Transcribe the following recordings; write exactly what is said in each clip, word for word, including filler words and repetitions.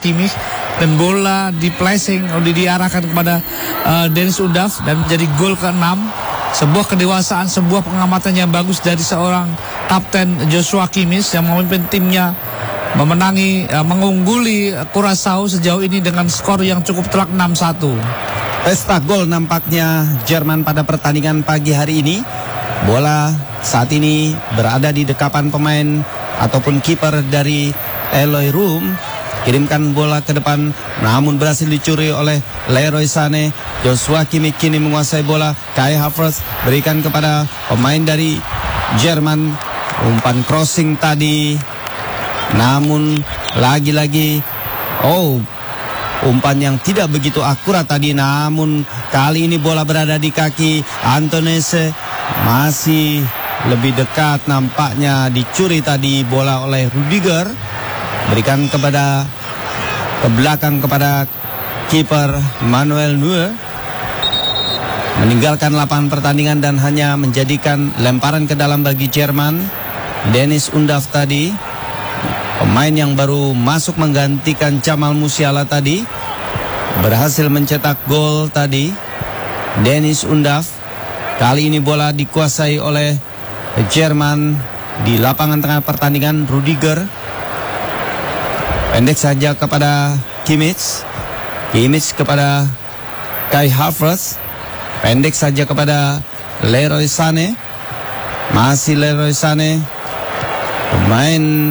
Kimmich, dan bola di placing di diarahkan kepada uh, Dennis Undav dan menjadi gol keenam. Sebuah kedewasaan, sebuah pengamatan yang bagus dari seorang kapten Joshua Kimmich yang memimpin timnya memenangi, uh, mengungguli Curaçao sejauh ini dengan skor yang cukup telak enam satu. Pesta gol nampaknya Jerman pada pertandingan pagi hari ini. Bola saat ini berada di dekapan pemain ataupun kiper dari Eloy Room. Kirimkan bola ke depan, namun berhasil dicuri oleh Leroy Sané. Joshua Kimmich kini menguasai bola. Kai Havertz berikan kepada pemain dari Jerman. Umpan crossing tadi, namun lagi-lagi oh umpan yang tidak begitu akurat tadi. Namun kali ini bola berada di kaki Antonese. Masih lebih dekat nampaknya dicuri tadi bola oleh Rudiger. Berikan kepada ke belakang kepada kiper Manuel Neuer. Meninggalkan lapangan pertandingan dan hanya menjadikan lemparan ke dalam bagi Jerman. Dennis Undav tadi, pemain yang baru masuk menggantikan Jamal Musiala tadi, berhasil mencetak gol tadi. Dennis Undav. Kali ini bola dikuasai oleh Jerman di lapangan tengah pertandingan. Rudiger pendek saja kepada Kimmich. Kimmich kepada Kai Havertz. Pendek saja kepada Leroy Sané. Masih Leroy Sané. Pemain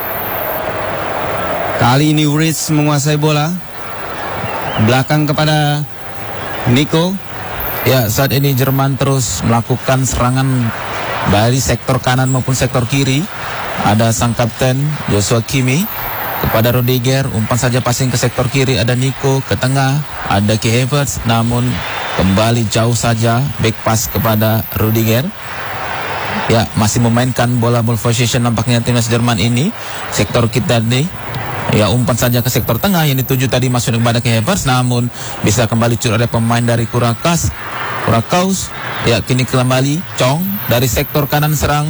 kali ini Ritz menguasai bola. Belakang kepada Nico. Ya, saat ini Jerman terus melakukan serangan dari sektor kanan maupun sektor kiri. Ada sang kapten Joshua Kimmich kepada Rudiger. Umpan saja passing ke sektor kiri. Ada Nico ke tengah. Ada Kai Havertz, namun kembali jauh saja back pass kepada Rudiger. Ya, masih memainkan bola ball possession nampaknya timnas Jerman ini. Sektor kita tadi, ya, umpan saja ke sektor tengah yang dituju tadi masuk kepada Kai Havertz, namun bisa kembali curi oleh pemain dari Kurakas. Kurakaus, ya, kini kembali Chong dari sektor kanan serang,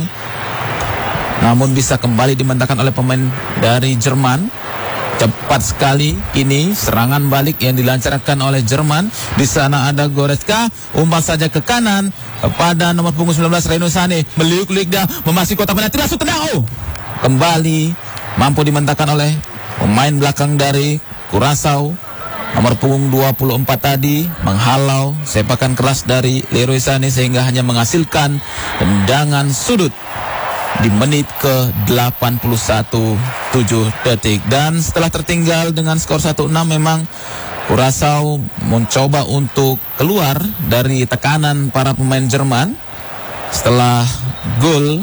namun bisa kembali dimentahkan oleh pemain dari Jerman. Cepat sekali ini serangan balik yang dilancarkan oleh Jerman. Di sana ada Goretzka, umpan saja ke kanan kepada nomor punggung sembilan belas Leroy Sané. Meliuk-liuk dah memasuki kotak penalti, langsung tendang. Oh, kembali mampu dimentahkan oleh pemain belakang dari Curaçao. Nomor punggung dua puluh empat tadi menghalau sepakan keras dari Leroy Sané sehingga hanya menghasilkan tendangan sudut di menit ke delapan puluh satu tujuh detik. Dan setelah tertinggal dengan skor satu enam, memang Curaçao mencoba untuk keluar dari tekanan para pemain Jerman. Setelah gol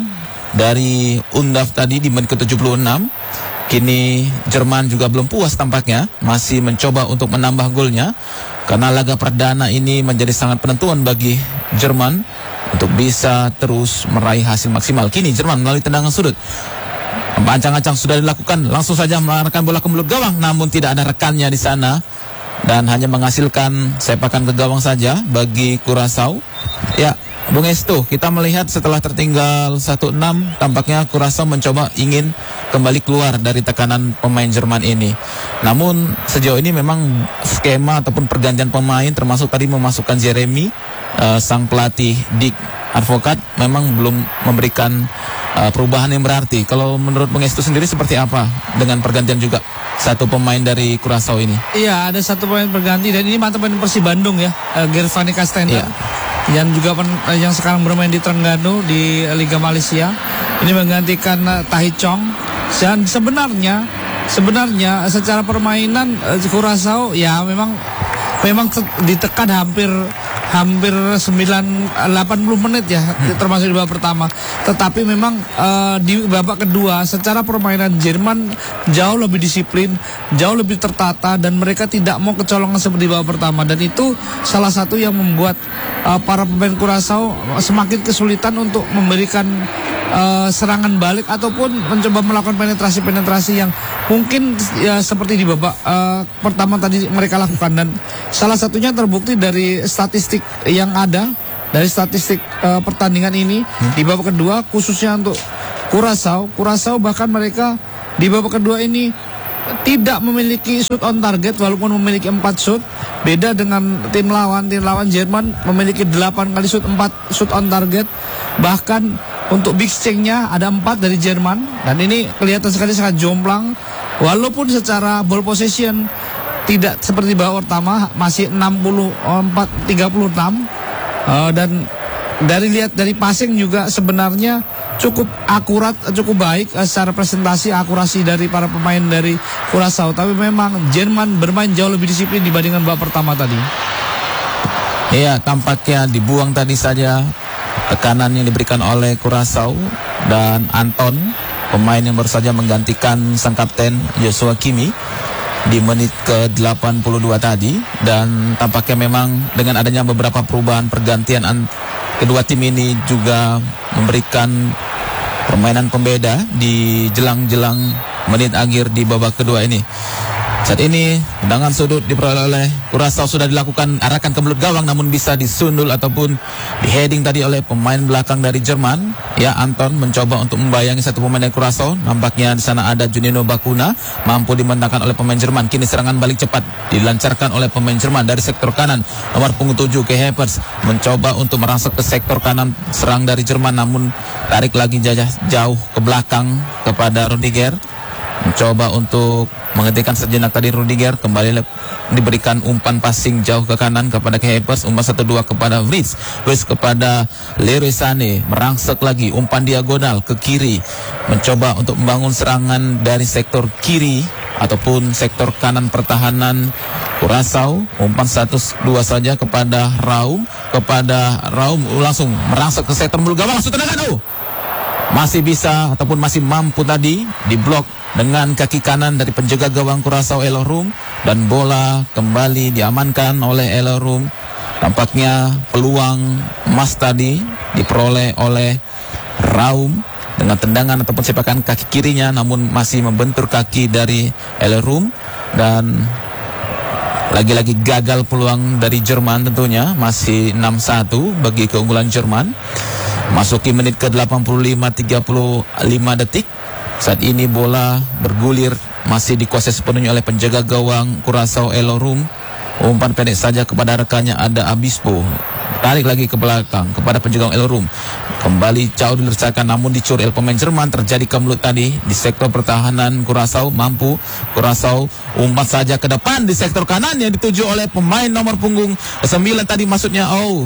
dari Undav tadi di menit ke tujuh puluh enam, kini Jerman juga belum puas tampaknya, masih mencoba untuk menambah golnya. Karena laga perdana ini menjadi sangat penentuan bagi Jerman untuk bisa terus meraih hasil maksimal. Kini Jerman melalui tendangan sudut, ancang-ancang sudah dilakukan, langsung saja mengarahkan bola ke mulut gawang, namun tidak ada rekannya di sana dan hanya menghasilkan sepakan ke gawang saja bagi Curaçao. Ya, Bung Esto, kita melihat setelah tertinggal satu enam, tampaknya Curaçao mencoba ingin kembali keluar dari tekanan pemain Jerman ini. Namun sejauh ini memang skema ataupun pergantian pemain, termasuk tadi memasukkan Jeremy, uh, sang pelatih Dick Advocaat, memang belum memberikan uh, perubahan yang berarti. Kalau menurut Bung Esto sendiri seperti apa dengan pergantian juga satu pemain dari Curaçao ini? Iya, ada satu pemain berganti dan ini mantan pemain Persib Bandung ya, uh, Gervani Castenda. Iya. Yang juga pen, yang sekarang bermain di Terengganu di Liga Malaysia. Ini menggantikan uh, Tahi Chong. Dan sebenarnya sebenarnya secara permainan uh, Curaçao ya memang memang ditekan hampir hampir sembilan delapan puluh menit ya, hmm. termasuk di babak pertama. Tetapi memang uh, di babak kedua secara permainan Jerman jauh lebih disiplin, jauh lebih tertata, dan mereka tidak mau kecolongan seperti di babak pertama. Dan itu salah satu yang membuat uh, para pemain Curaçao semakin kesulitan untuk memberikan uh, serangan balik ataupun mencoba melakukan penetrasi-penetrasi yang mungkin ya seperti di babak uh, pertama tadi mereka lakukan. Dan salah satunya terbukti dari statistik yang ada, dari statistik uh, pertandingan ini hmm. di babak kedua, khususnya untuk Curaçao. Curaçao bahkan mereka di babak kedua ini tidak memiliki shoot on target walaupun memiliki empat shoot. Beda dengan tim lawan. Tim lawan Jerman memiliki delapan kali shoot, empat shoot on target. Bahkan untuk big change-nya ada empat dari Jerman. Dan ini kelihatan sekali sangat jomplang. Walaupun secara ball possession tidak seperti babak pertama, masih enam puluh empat tiga puluh enam. Uh, dan dari lihat dari passing juga sebenarnya cukup akurat, cukup baik uh, secara presentasi, akurasi dari para pemain dari Curaçao. Tapi memang Jerman bermain jauh lebih disiplin dibandingkan babak pertama tadi. Iya, tampaknya dibuang tadi saja tekanan yang diberikan oleh Curaçao, dan Anton, pemain yang baru saja menggantikan sang kapten Joshua Kimi di menit ke delapan puluh dua tadi. Dan tampaknya memang dengan adanya beberapa perubahan pergantian kedua tim ini juga memberikan permainan pembeda di jelang-jelang menit akhir di babak kedua ini. Saat ini tendangan sudut diperoleh oleh Curaçao sudah dilakukan, arahkan ke belut gawang namun bisa disundul ataupun di heading tadi oleh pemain belakang dari Jerman. Ya, Anton mencoba untuk membayangi satu pemain dari Curaçao. Nampaknya di sana ada Juninho Bakuna, mampu dimentangkan oleh pemain Jerman. Kini serangan balik cepat dilancarkan oleh pemain Jerman dari sektor kanan. Nomor punggung tujuh Kai Havertz mencoba untuk merangsek ke sektor kanan serang dari Jerman, namun tarik lagi jajah jauh ke belakang kepada Rudiger. Mencoba untuk menghentikan sejenak tadi Rudiger, kembali diberikan umpan passing jauh ke kanan kepada Kai Havertz, umpan satu dua kepada Fritz, Fritz kepada Leroy Sané, merangsek lagi umpan diagonal ke kiri, mencoba untuk membangun serangan dari sektor kiri ataupun sektor kanan pertahanan Curaçao. Umpan satu dua saja kepada Raum, kepada Raum langsung merangsek ke sektor mulut gawang, langsung tendangan, oh masih bisa ataupun masih mampu tadi diblok dengan kaki kanan dari penjaga gawang Curaçao Eloy Room, dan bola kembali diamankan oleh Eloy Room. Tampaknya peluang emas tadi diperoleh oleh Raum dengan tendangan ataupun sepakan kaki kirinya, namun masih membentur kaki dari Eloy Room, dan lagi-lagi gagal peluang dari Jerman. Tentunya masih enam satu bagi keunggulan Jerman. Masuki menit ke delapan puluh lima, tiga puluh lima detik. Saat ini bola bergulir masih dikuasai sepenuhnya oleh penjaga gawang Curaçao Eloy Room. Umpan pendek saja kepada rekannya ada Abispo. Tarik lagi ke belakang kepada penjaga gawang Eloy Room. Kembali jauh dilercakan namun dicuri oleh pemain Jerman. Terjadi kemelut tadi di sektor pertahanan Curaçao. Mampu Curaçao umpan saja ke depan di sektor kanan yang dituju oleh pemain nomor punggung sembilan tadi, maksudnya oh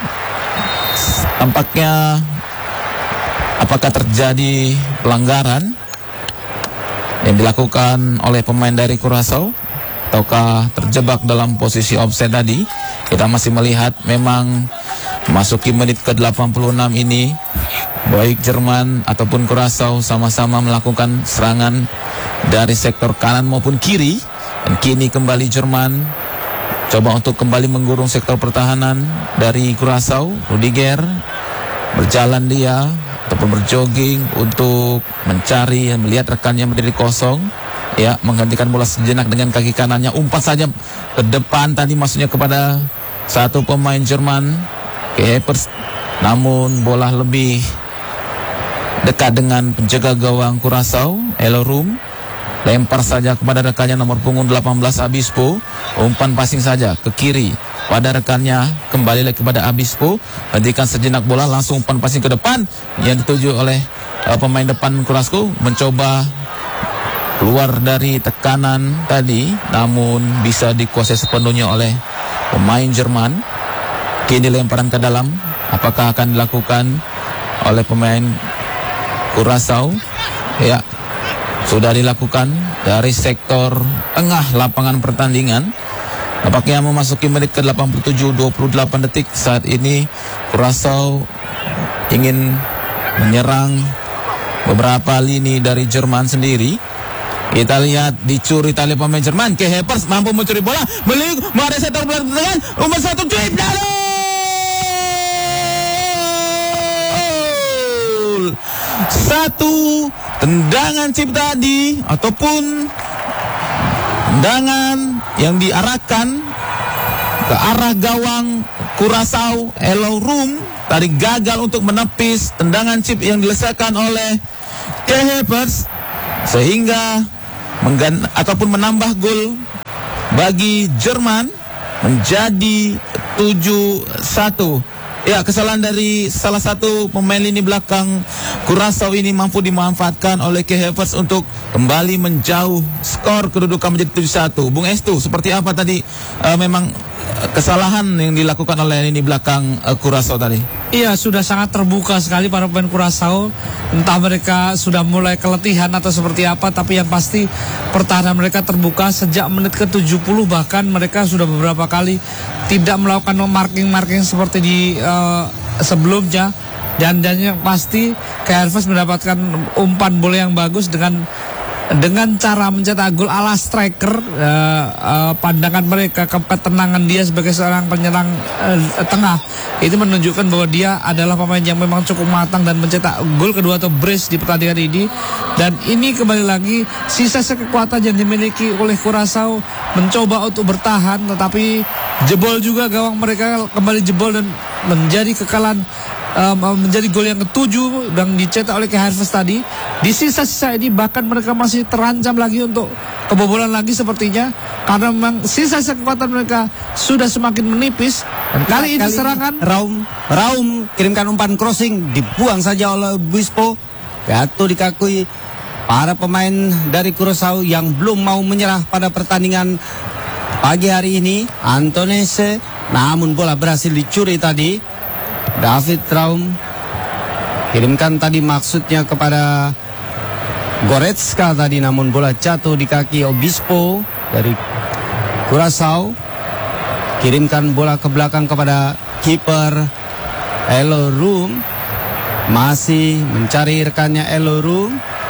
tampaknya apakah terjadi pelanggaran yang dilakukan oleh pemain dari Curaçao ataukah terjebak dalam posisi offside tadi. Kita masih melihat memang masuki menit ke delapan puluh enam ini baik Jerman ataupun Curaçao sama-sama melakukan serangan dari sektor kanan maupun kiri, dan kini kembali Jerman coba untuk kembali menggurung sektor pertahanan dari Curaçao. Rudiger berjalan dia ataupun berjogging untuk mencari dan melihat rekannya berdiri kosong. Ya, menggantikan bola sejenak dengan kaki kanannya. Umpan saja ke depan tadi, maksudnya kepada satu pemain Jerman, Kai Havertz, namun bola lebih dekat dengan penjaga gawang Curaçao Eloy Room. Lempar saja kepada rekannya nomor punggung delapan belas Abispo. Umpan passing saja ke kiri pada rekannya, kembali lagi kepada Abispo. Hentikan sejenak bola, langsung umpan passing ke depan yang dituju oleh uh, pemain depan Curaçao. Mencoba keluar dari tekanan tadi, namun bisa dikuasai sepenuhnya oleh pemain Jerman. Kini lemparan ke dalam, apakah akan dilakukan oleh pemain Curaçao? Ya, sudah dilakukan dari sektor tengah lapangan pertandingan. Nampaknya memasuki menit ke delapan puluh tujuh, dua puluh delapan detik. Saat ini Curaçao ingin menyerang beberapa lini dari Jerman sendiri. Kita lihat dicuri tali pemain Jerman. Kai Havertz mampu mencuri bola, beli ada sektor belakang, umpan satu trip dalam. Satu tendangan chip tadi ataupun tendangan yang diarahkan ke arah gawang Curaçao Eloy Room tadi gagal untuk menepis tendangan chip yang dilesakan oleh Kai Havertz, sehingga menggan ataupun menambah gol bagi Jerman menjadi tujuh satu. Ya, kesalahan dari salah satu pemain lini belakang Curaçao ini mampu dimanfaatkan oleh Kai Havertz untuk kembali menjauh skor kedudukan menjadi tujuh satu. Bung Estu, seperti apa tadi uh, memang kesalahan yang dilakukan oleh lini belakang uh, Curaçao tadi? Iya, sudah sangat terbuka sekali para pemain Curaçao. Entah mereka sudah mulai keletihan atau seperti apa, tapi yang pasti pertahanan mereka terbuka sejak menit ke tujuh puluh, bahkan mereka sudah beberapa kali tidak melakukan marking-marking seperti di uh, sebelumnya. Dan dan yang pasti Kai Havertz mendapatkan umpan bola yang bagus dengan dengan cara mencetak gol ala striker. uh, uh, pandangan mereka, ketenangan dia sebagai seorang penyerang uh, tengah itu menunjukkan bahwa dia adalah pemain yang memang cukup matang dan mencetak gol kedua atau brace di pertandingan ini. Dan ini kembali lagi sisa kekuatan yang dimiliki oleh Curaçao mencoba untuk bertahan, tetapi jebol juga gawang mereka, kembali jebol dan menjadi kekalahan. Um, menjadi gol yang ketujuh dan dicetak oleh Kai Havertz tadi. Di sisa-sisa ini bahkan mereka masih terancam lagi untuk kebobolan lagi sepertinya, karena memang sisa-sisa kekuatan mereka sudah semakin menipis. Dan kali ini serangan Raum Raum kirimkan umpan crossing, dibuang saja oleh Obispo. Jatuh dikakui para pemain dari Curaçao yang belum mau menyerah pada pertandingan pagi hari ini. Antonese, namun bola berhasil dicuri tadi. David Raum kirimkan tadi maksudnya kepada Goretzka tadi, namun bola jatuh di kaki Obispo dari Curaçao. Kirimkan bola ke belakang kepada kiper Elo Room, masih mencari rekannya Elo Room,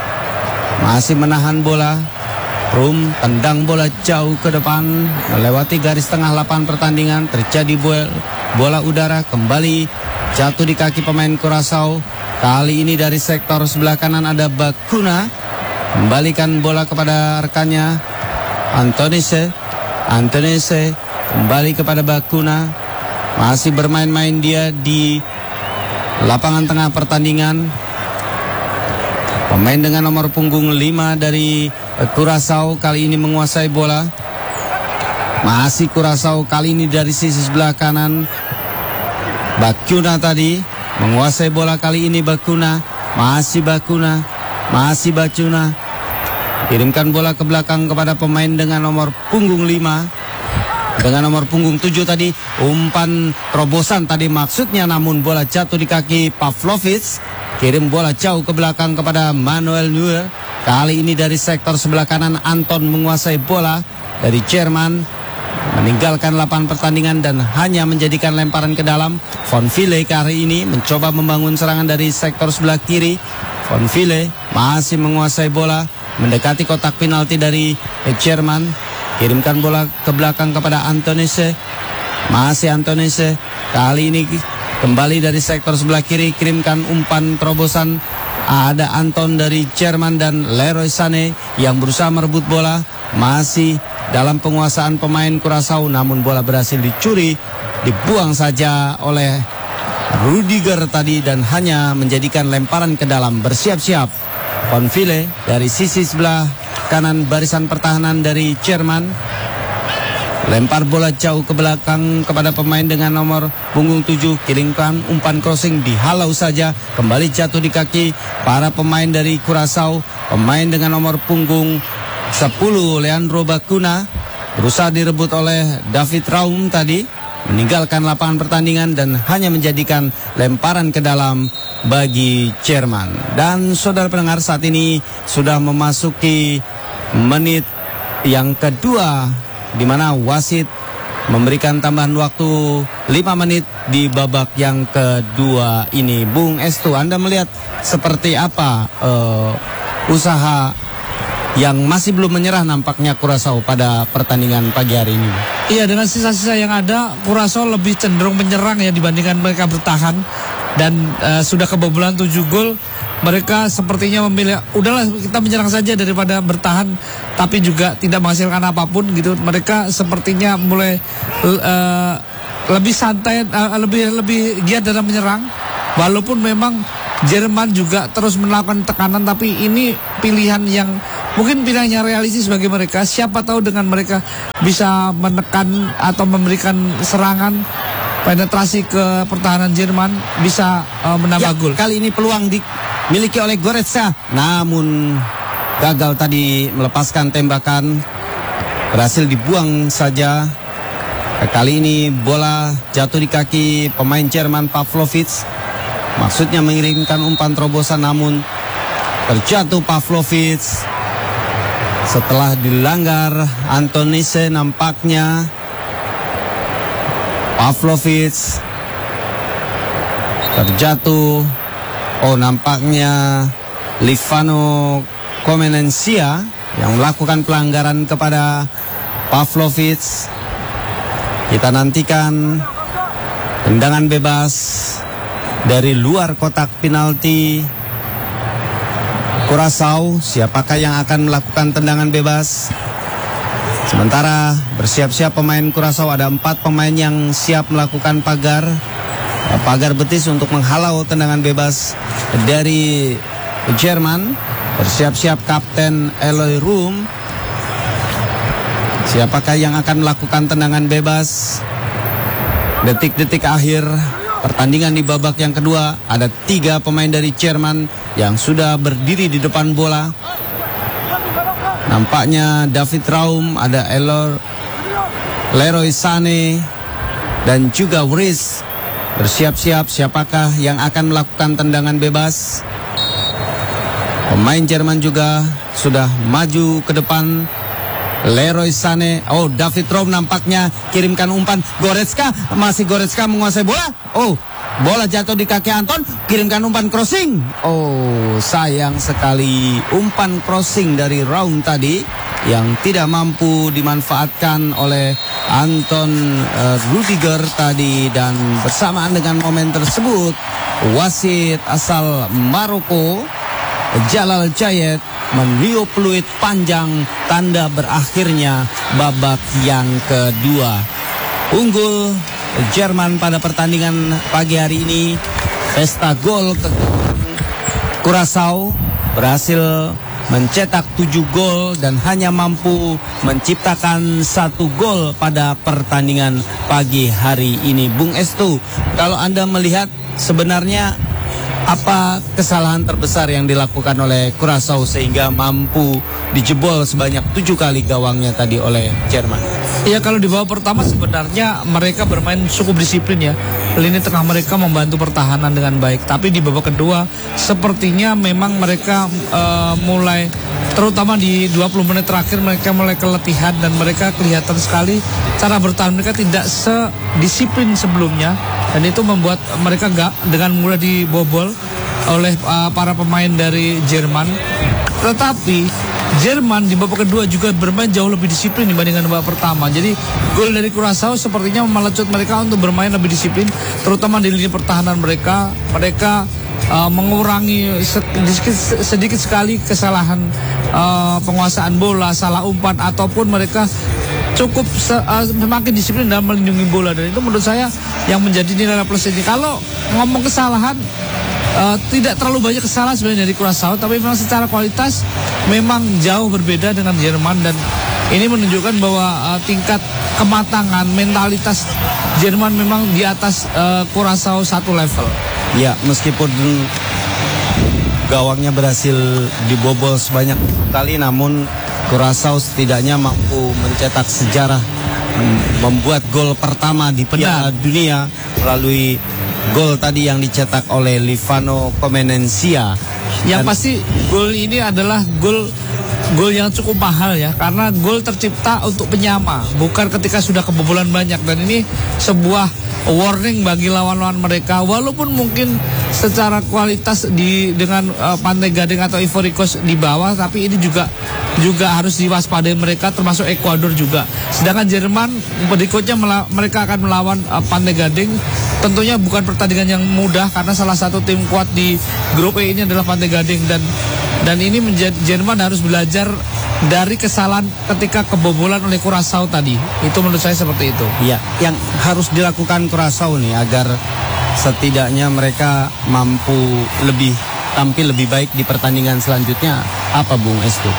masih menahan bola. Room tendang bola jauh ke depan melewati garis tengah lapangan pertandingan. Terjadi bola, bola udara kembali jatuh di kaki pemain Curaçao. Kali ini dari sektor sebelah kanan ada Bakuna. Kembalikan bola kepada rekannya Antonese. Antonese kembali kepada Bakuna. Masih bermain-main dia di lapangan tengah pertandingan. Pemain dengan nomor punggung lima dari Curaçao kali ini menguasai bola. Masih Curaçao kali ini dari sisi sebelah kanan. Bakuna tadi menguasai bola kali ini. Bakuna, masih Bakuna, masih Bakuna. Kirimkan bola ke belakang kepada pemain dengan nomor punggung lima. Dengan nomor punggung tujuh tadi, umpan terobosan tadi maksudnya, namun bola jatuh di kaki Pavlovic. Kirim bola jauh ke belakang kepada Manuel Neuer. Kali ini dari sektor sebelah kanan Anton menguasai bola dari Jerman. Meninggalkan lapangan pertandingan dan hanya menjadikan lemparan ke dalam. Von Ville kali ini mencoba membangun serangan dari sektor sebelah kiri. Von Ville masih menguasai bola, mendekati kotak penalti dari Jerman. Kirimkan bola ke belakang kepada Antonese. Masih Antonese. Kali ini kembali dari sektor sebelah kiri, kirimkan umpan terobosan. Ada Anton dari Jerman dan Leroy Sané yang berusaha merebut bola. Masih dalam penguasaan pemain Curaçao, namun bola berhasil dicuri, dibuang saja oleh Rudiger tadi dan hanya menjadikan lemparan ke dalam. Bersiap-siap Von Ville dari sisi sebelah kanan barisan pertahanan dari Jerman. Lempar bola jauh ke belakang kepada pemain dengan nomor punggung tujuh. Kirimkan umpan crossing, dihalau saja. Kembali jatuh di kaki para pemain dari Curaçao. Pemain dengan nomor punggung sepuluh, Leandro Bakuna, berusaha direbut oleh David Raum tadi. Meninggalkan lapangan pertandingan dan hanya menjadikan lemparan ke dalam bagi Jerman. Dan saudara pendengar, saat ini sudah memasuki menit yang kedua, di mana wasit memberikan tambahan waktu lima menit di babak yang kedua ini. Bung Estu, Anda melihat seperti apa uh, usaha yang masih belum menyerah nampaknya Curaçao pada pertandingan pagi hari ini? Iya, dengan sisa-sisa yang ada, Curaçao lebih cenderung menyerang ya dibandingkan mereka bertahan. Dan uh, sudah kebobolan tujuh gol, mereka sepertinya memilih udahlah kita menyerang saja daripada bertahan tapi juga tidak menghasilkan apapun gitu. Mereka sepertinya mulai uh, lebih santai, uh, lebih lebih giat dalam menyerang. Walaupun memang Jerman juga terus melakukan tekanan, tapi ini pilihan yang mungkin pilihannya realistis bagi mereka. Siapa tahu dengan mereka bisa menekan atau memberikan serangan penetrasi ke pertahanan Jerman bisa uh, menambah Ya, gol. kali ini peluang dimiliki oleh Goretzka, namun gagal tadi melepaskan tembakan, berhasil dibuang saja. Kali ini bola jatuh di kaki pemain Jerman Pavlovic, maksudnya mengirimkan umpan terobosan, namun terjatuh Pavlovic setelah dilanggar Antonise. Nampaknya Pavlovic terjatuh. Oh, nampaknya Livano Comenencia yang melakukan pelanggaran kepada Pavlovic. Kita nantikan tendangan bebas dari luar kotak penalti Curaçao. Siapakah yang akan melakukan tendangan bebas? Sementara bersiap-siap pemain Curaçao, ada empat pemain yang siap melakukan pagar pagar betis untuk menghalau tendangan bebas dari Jerman. Bersiap-siap Kapten Eloy Room. Siapakah yang akan melakukan tendangan bebas? Detik-detik akhir pertandingan di babak yang kedua, ada tiga pemain dari Jerman yang sudah berdiri di depan bola. Nampaknya David Raum, ada Elor, Leroy Sané, dan juga Wris bersiap-siap. Siapakah yang akan melakukan tendangan bebas? Pemain Jerman juga sudah maju ke depan. Leroy Sané, oh David Raum nampaknya kirimkan umpan. Goretzka, masih Goretzka menguasai bola. Oh, bola jatuh di kaki Anton, kirimkan umpan crossing. Oh, sayang sekali umpan crossing dari Raum tadi yang tidak mampu dimanfaatkan oleh Anton uh, Rudiger tadi. Dan bersamaan dengan momen tersebut, wasit asal Maroko Jalal Jayet meniup peluit panjang, tanda berakhirnya babak yang kedua. Unggul Jerman pada pertandingan pagi hari ini. Pesta gol ke Curaçao, berhasil mencetak tujuh gol dan hanya mampu menciptakan satu gol pada pertandingan pagi hari ini. Bung Estu, kalau Anda melihat sebenarnya apa kesalahan terbesar yang dilakukan oleh Curaçao sehingga mampu dijebol sebanyak tujuh kali gawangnya tadi oleh Jerman? Ya, kalau di babak pertama sebenarnya mereka bermain cukup disiplin ya. Lini tengah mereka membantu pertahanan dengan baik. Tapi di babak kedua sepertinya memang mereka uh, mulai, terutama di dua puluh menit terakhir mereka mulai keletihan. Dan mereka kelihatan sekali cara bertahan mereka tidak sedisiplin sebelumnya. Dan itu membuat mereka gak dengan mudah dibobol oleh uh, para pemain dari Jerman. Tetapi Jerman di babak kedua juga bermain jauh lebih disiplin dibandingkan babak pertama. Jadi gol dari Curaçao sepertinya melecut mereka untuk bermain lebih disiplin, terutama di lini pertahanan mereka. Mereka uh, mengurangi sedikit, sedikit sekali kesalahan uh, penguasaan bola, salah umpan, ataupun mereka cukup uh, semakin disiplin dalam melindungi bola. Dan itu menurut saya yang menjadi nilai plus ini. Kalau ngomong kesalahan, Uh, tidak terlalu banyak kesalahan sebenarnya dari Curaçao, tapi memang secara kualitas memang jauh berbeda dengan Jerman. Dan ini menunjukkan bahwa uh, tingkat kematangan, mentalitas Jerman memang di atas uh, Curaçao satu level. Ya, meskipun gawangnya berhasil dibobol sebanyak kali, namun Curaçao setidaknya mampu mencetak sejarah, membuat gol pertama di Piala Dunia melalui gol tadi yang dicetak oleh Livano Comenencia. Yang Dan pasti gol ini adalah gol gol yang cukup mahal ya, karena gol tercipta untuk penyama, bukan ketika sudah kebobolan banyak. Dan ini sebuah warning bagi lawan-lawan mereka. Walaupun mungkin secara kualitas di dengan uh, Pantai Gading atau Ivory Coast di bawah, tapi ini juga juga harus diwaspadai mereka, termasuk Ekuador juga. Sedangkan Jerman berikutnya mereka akan melawan uh, Pantai Gading. Tentunya bukan pertandingan yang mudah, karena salah satu tim kuat di grup E ini adalah Pantai Gading. Dan dan ini menjadi Jerman harus belajar dari kesalahan ketika kebobolan oleh Curaçao tadi. Itu menurut saya seperti itu. Ya, yang harus dilakukan Curaçao nih agar setidaknya mereka mampu lebih tampil lebih baik di pertandingan selanjutnya, apa Bung Estu?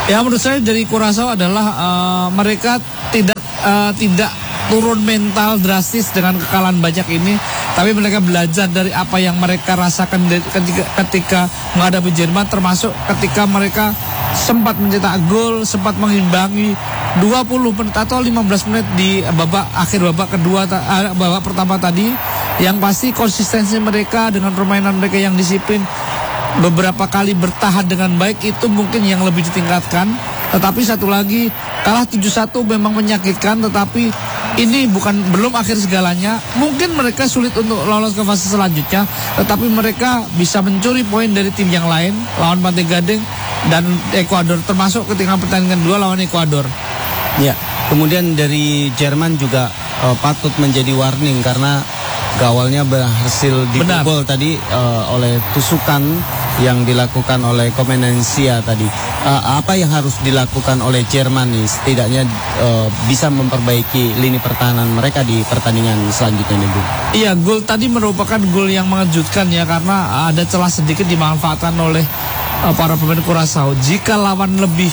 Ya menurut saya dari Curaçao adalah uh, mereka tidak uh, tidak turun mental drastis dengan kekalahan banyak ini, tapi mereka belajar dari apa yang mereka rasakan ketika, ketika menghadapi Jerman, termasuk ketika mereka sempat mencetak gol, sempat mengimbangi dua puluh menit atau lima belas menit di babak akhir babak kedua, babak pertama tadi. Yang pasti konsistensi mereka dengan permainan mereka yang disiplin, beberapa kali bertahan dengan baik, itu mungkin yang lebih ditingkatkan. Tetapi satu lagi, kalah tujuh satu memang menyakitkan, tetapi ini bukan belum akhir segalanya. Mungkin mereka sulit untuk lolos ke fase selanjutnya, tetapi mereka bisa mencuri poin dari tim yang lain, lawan Pantai Gading dan Ekuador, termasuk ketika pertandingan dua lawan Ekuador. Ya, kemudian dari Jerman juga uh, patut menjadi warning karena gawalnya berhasil dibobol tadi uh, oleh tusukan yang dilakukan oleh Komenensia tadi. Uh, apa yang harus dilakukan oleh Jerman nih setidaknya uh, bisa memperbaiki lini pertahanan mereka di pertandingan selanjutnya nih, Bu? Iya, gol tadi merupakan gol yang mengejutkan ya, karena ada celah sedikit dimanfaatkan oleh uh, para pemain Curaçao. Jika lawan lebih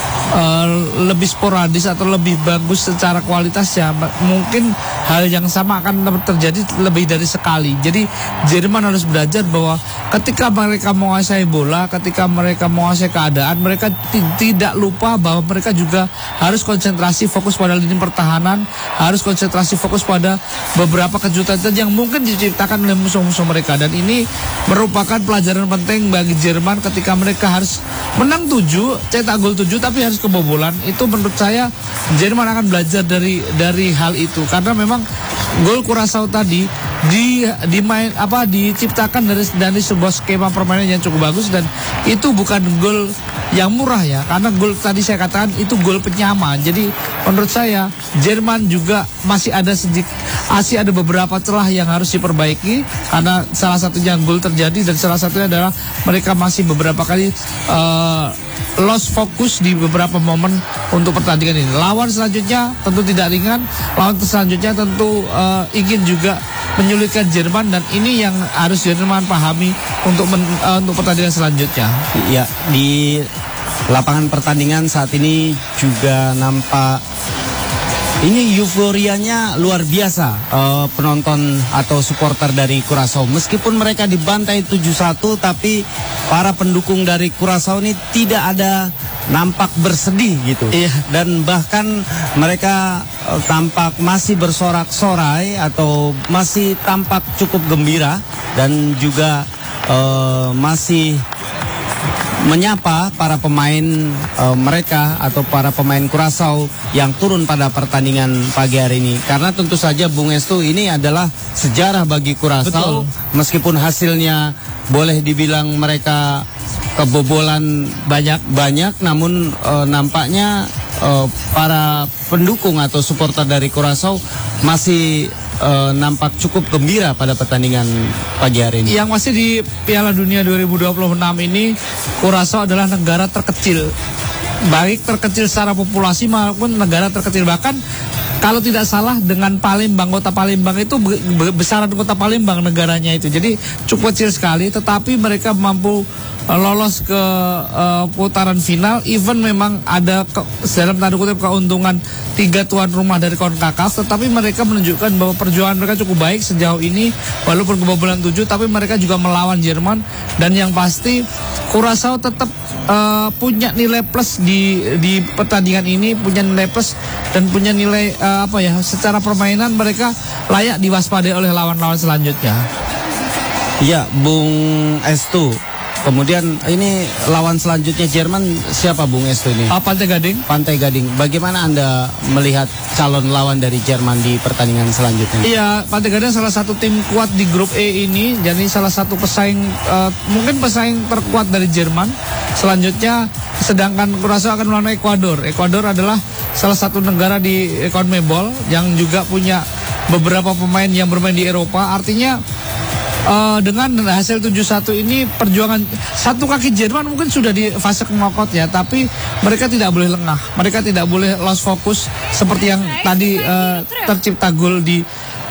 Uh, lebih sporadis atau lebih bagus secara kualitas, ya mungkin hal yang sama akan terjadi lebih dari sekali. Jadi Jerman harus belajar bahwa ketika mereka menguasai bola, ketika mereka menguasai keadaan, mereka tidak lupa bahwa mereka juga harus konsentrasi fokus pada lini pertahanan, harus konsentrasi fokus pada beberapa kejutan yang mungkin diciptakan oleh musuh-musuh mereka. Dan ini merupakan pelajaran penting bagi Jerman ketika mereka harus menang tujuh, cetak gol tujuh tapi harus kebobolan. Itu menurut saya Jerman akan belajar dari dari hal itu, karena memang gol Curaçao tadi di di main apa diciptakan dari dari sebuah skema permainan yang cukup bagus, dan itu bukan gol yang murah ya, karena gol tadi saya katakan itu gol penyama. Jadi menurut saya Jerman juga masih ada sedikit masih ada beberapa celah yang harus diperbaiki, karena salah satunya gol terjadi dan salah satunya adalah mereka masih beberapa kali uh, lost fokus di beberapa momen untuk pertandingan ini. Lawan selanjutnya tentu tidak ringan, lawan selanjutnya tentu uh, ingin juga menyulitkan Jerman, dan ini yang harus Jerman pahami untuk men, uh, untuk pertandingan selanjutnya. Ya, di lapangan pertandingan saat ini juga nampak ini euforianya luar biasa, uh, penonton atau supporter dari Curaçao. Meskipun mereka dibantai tujuh satu, tapi para pendukung dari Curaçao ini tidak ada nampak bersedih gitu. Iya. Dan bahkan mereka uh, tampak masih bersorak-sorai atau masih tampak cukup gembira, dan juga uh, masih menyapa para pemain uh, mereka atau para pemain Curaçao yang turun pada pertandingan pagi hari ini. Karena tentu saja Bung Estu, ini adalah sejarah bagi Curaçao. Meskipun hasilnya boleh dibilang mereka kebobolan banyak-banyak, namun uh, nampaknya uh, para pendukung atau supporter dari Curaçao masih Uh, nampak cukup gembira pada pertandingan pagi hari ini. Yang masih di Piala Dunia dua ribu dua puluh enam ini, Curaçao adalah negara terkecil, baik terkecil secara populasi maupun negara terkecil. Bahkan kalau tidak salah dengan Palembang, kota Palembang itu besaran kota Palembang negaranya itu. Jadi cukup kecil sekali, tetapi mereka mampu uh, lolos ke uh, putaran final. Even memang ada ke, dalam tanda kutip keuntungan tiga tuan rumah dari CONCACAF, tetapi mereka menunjukkan bahwa perjuangan mereka cukup baik sejauh ini, walaupun kebobolan tujuh, tapi mereka juga melawan Jerman. Dan yang pasti Curaçao tetap uh, punya nilai plus di di pertandingan ini, punya nilai plus dan punya nilai uh, apa ya, secara permainan mereka layak diwaspadai oleh lawan-lawan selanjutnya. Iya, Bung Estu. Kemudian ini lawan selanjutnya Jerman siapa, Bung Estu ini? Uh, Pantai Gading. Pantai Gading. Bagaimana Anda melihat calon lawan dari Jerman di pertandingan selanjutnya? Iya, Pantai Gading salah satu tim kuat di grup E ini, jadi salah satu pesaing uh, mungkin pesaing terkuat dari Jerman. Selanjutnya, sedangkan Curaçao akan melawan Ekuador. Ekuador adalah salah satu negara di CONMEBOL yang juga punya beberapa pemain yang bermain di Eropa. Artinya Uh, dengan hasil tujuh satu ini, perjuangan satu kaki Jerman mungkin sudah di fase knockout ya, tapi mereka tidak boleh lengah, mereka tidak boleh lost focus seperti yang tadi uh, tercipta gol di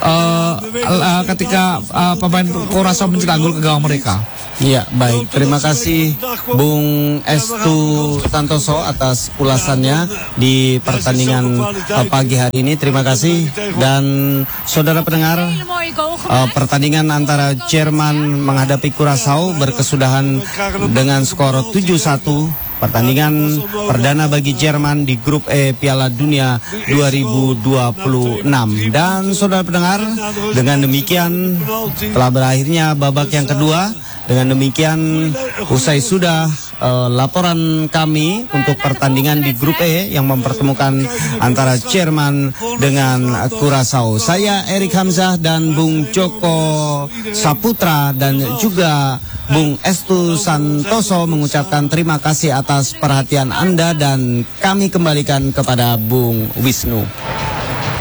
uh, uh, ketika uh, pemain Curaçao mencetak gol ke gawang mereka. Iya, baik. Terima kasih Bung Estu Santoso atas ulasannya di pertandingan uh, pagi hari ini. Terima kasih. Dan saudara pendengar, uh, pertandingan antara Jerman menghadapi Curaçao berkesudahan dengan skor tujuh satu. Pertandingan perdana bagi Jerman di grup E Piala Dunia dua ribu dua puluh enam. Dan saudara pendengar, dengan demikian telah berakhirnya babak yang kedua. Dengan demikian usai sudah uh, laporan kami untuk pertandingan di grup E yang mempertemukan antara Jerman dengan Curaçao. Saya Erik Hamzah dan Bung Joko Saputra dan juga Bung Estu Santoso mengucapkan terima kasih atas perhatian Anda dan kami kembalikan kepada Bung Wisnu.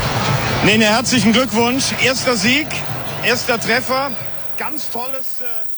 Nene, herzlichen Glückwunsch. Erster Sieg, erster Treffer. Ganz tolles... Uh